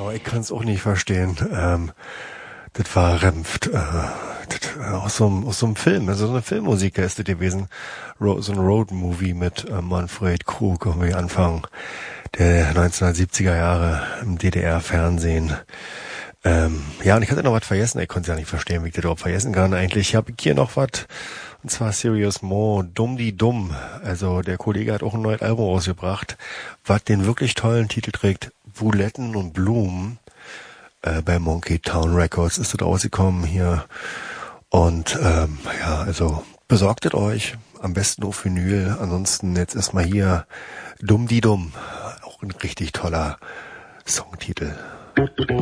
aber ich kann es auch nicht verstehen. Das war Renft. Aus so einem Film, also so eine Filmmusik ist das gewesen. So ein Road-Movie mit Manfred Krug, irgendwie Anfang der 1970er Jahre im DDR-Fernsehen. Ja, und ich hatte noch was vergessen. Ich konnte es ja nicht verstehen, wie ich das überhaupt vergessen kann. Eigentlich habe ich hier noch was, und zwar Serious Mo, Dumm die Dumm. Also der Kollege hat auch ein neues Album rausgebracht, was den wirklich tollen Titel trägt, Buletten und Blumen. Bei Monkey Town Records ist das rausgekommen hier. Und ja, also besorgtet euch, am besten auf Vinyl. Ansonsten jetzt erstmal hier Dumm die Dumm. Auch ein richtig toller Songtitel.